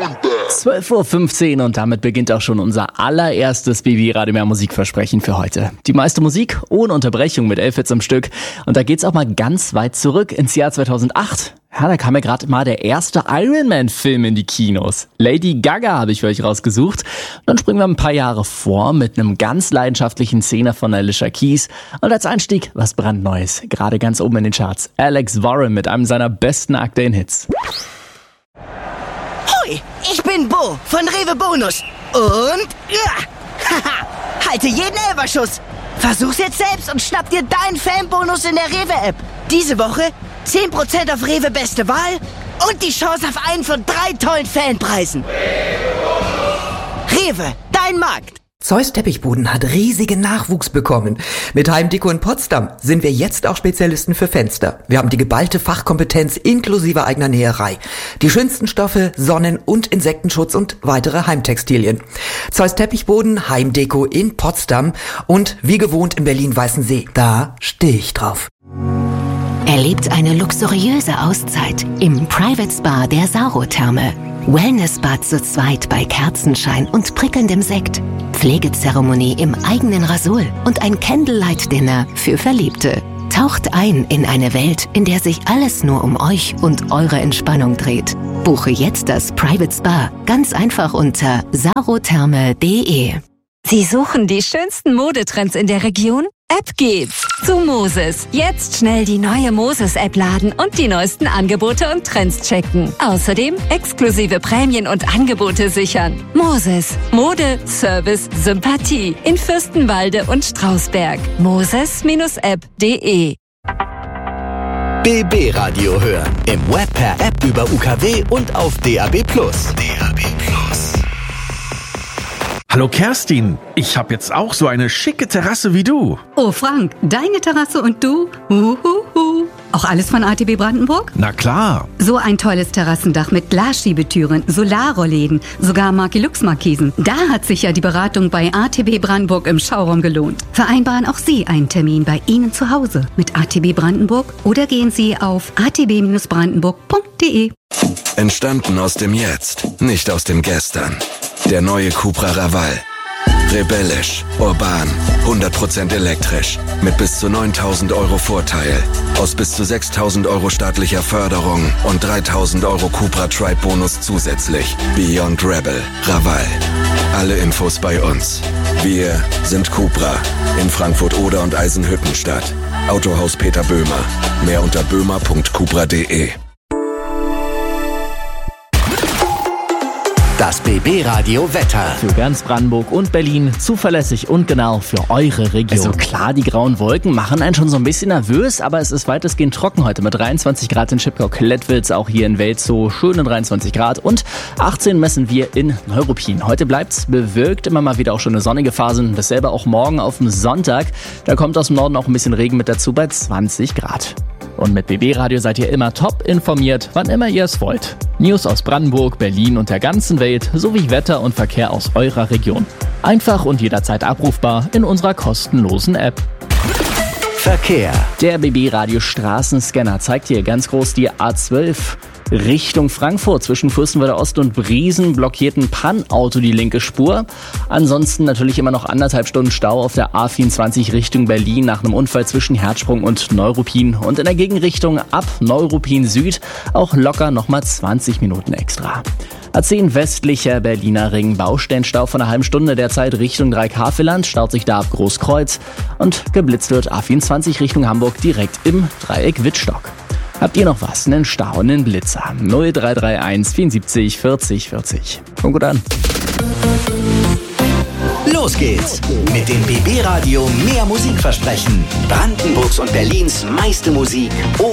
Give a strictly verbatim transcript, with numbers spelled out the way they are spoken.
zwölf Uhr fünfzehn und damit beginnt auch schon unser allererstes B B Radio Mehr Musikversprechen für heute. Die meiste Musik ohne Unterbrechung mit elf Hits am Stück. Und da geht's auch mal ganz weit zurück ins Jahr zweitausendacht. Ja, da kam ja gerade mal der erste Iron Man Film in die Kinos. Lady Gaga habe ich für euch rausgesucht. Und dann springen wir ein paar Jahre vor mit einem ganz leidenschaftlichen Szene von Alicia Keys. Und als Einstieg was brandneues, gerade ganz oben in den Charts. Alex Warren mit einem seiner besten aktuellen Hits. Hoi, ich bin Bo von Rewe Bonus. Und ja, haha, halte jeden Elberschuss. Versuch's jetzt selbst und schnapp dir deinen Fanbonus in der Rewe-App. Diese Woche zehn Prozent auf Rewe Beste Wahl und die Chance auf einen von drei tollen Fanpreisen. Rewe, dein Markt. Zeus Teppichboden hat riesigen Nachwuchs bekommen. Mit Heimdeko in Potsdam sind wir jetzt auch Spezialisten für Fenster. Wir haben die geballte Fachkompetenz inklusive eigener Näherei. Die schönsten Stoffe, Sonnen- und Insektenschutz und weitere Heimtextilien. Zeus Teppichboden, Heimdeko in Potsdam und wie gewohnt in Berlin-Weißensee. Da stehe ich drauf. Erlebt eine luxuriöse Auszeit im Private Spa der Sauro-Therme. Wellness-Bad zu zweit bei Kerzenschein und prickelndem Sekt. Pflegezeremonie im eigenen Rasul und ein Candlelight-Dinner für Verliebte. Taucht ein in eine Welt, in der sich alles nur um euch und eure Entspannung dreht. Buche jetzt das Private Spa ganz einfach unter sarotherme punkt de. Sie suchen die schönsten Modetrends in der Region? Ab geht's zu Moses. Jetzt schnell die neue Moses-App laden und die neuesten Angebote und Trends checken. Außerdem exklusive Prämien und Angebote sichern. Moses. Mode, Service, Sympathie. In Fürstenwalde und Strausberg. moses App punkt de. B B Radio hören. Im Web per App über U K W und auf D A B plus. D A B plus. Hallo Kerstin, ich habe jetzt auch so eine schicke Terrasse wie du. Oh Frank, deine Terrasse und du? Huhuhu. Auch alles von A T B Brandenburg? Na klar. So ein tolles Terrassendach mit Glasschiebetüren, Solarrollläden, sogar Markilux-Markisen. Da hat sich ja die Beratung bei A T B Brandenburg im Schauraum gelohnt. Vereinbaren auch Sie einen Termin bei Ihnen zu Hause mit A T B Brandenburg oder gehen Sie auf a t b brandenburg punkt de. Entstanden aus dem Jetzt, nicht aus dem Gestern. Der neue Cupra Raval. Rebellisch, urban, hundert Prozent elektrisch. Mit bis zu neuntausend Euro Vorteil. Aus bis zu sechstausend Euro staatlicher Förderung und dreitausend Euro Cupra Tribe Bonus zusätzlich. Beyond Rebel. Raval. Alle Infos bei uns. Wir sind Cupra. In Frankfurt-Oder und Eisenhüttenstadt. Autohaus Peter Böhmer. Mehr unter böhmer punkt cupra punkt de. Das B B Radio Wetter. Für ganz Brandenburg und Berlin zuverlässig und genau für eure Region. Also klar, die grauen Wolken machen einen schon so ein bisschen nervös, aber es ist weitestgehend trocken heute mit dreiundzwanzig Grad in Schipkau-Klettwitz, auch hier in Welzow schöne dreiundzwanzig Grad und achtzehn messen wir in Neuruppin. Heute bleibt's bewölkt, immer mal wieder auch schöne sonnige Phasen. Dasselbe auch morgen auf dem Sonntag. Da kommt aus dem Norden auch ein bisschen Regen mit dazu bei zwanzig Grad. Und mit B B Radio seid ihr immer top informiert, wann immer ihr es wollt. News aus Brandenburg, Berlin und der ganzen Welt sowie Wetter und Verkehr aus eurer Region. Einfach und jederzeit abrufbar in unserer kostenlosen App. Verkehr. Der B B Radio Straßenscanner zeigt hier ganz groß die A zwölf Richtung Frankfurt. Zwischen Fürstenwalder Ost und Briesen blockiert ein Pan-Auto die linke Spur. Ansonsten natürlich immer noch anderthalb Stunden Stau auf der A vierundzwanzig Richtung Berlin nach einem Unfall zwischen Herzsprung und Neuruppin. Und in der Gegenrichtung ab Neuruppin Süd auch locker nochmal zwanzig Minuten extra. A zehn westlicher Berliner Ring, Baustellenstau von einer halben Stunde derzeit Richtung Dreieck-Havelland, staut sich da ab Großkreuz und geblitzt wird A vierundzwanzig Richtung Hamburg direkt im Dreieck Wittstock. Habt ihr noch was? Einen Stau, einen Blitzer? null drei drei eins vierundsiebzig vierzig vierzig. Kommt gut an. Los geht's mit dem B B Radio Mehr Musikversprechen. Brandenburgs und Berlins meiste Musik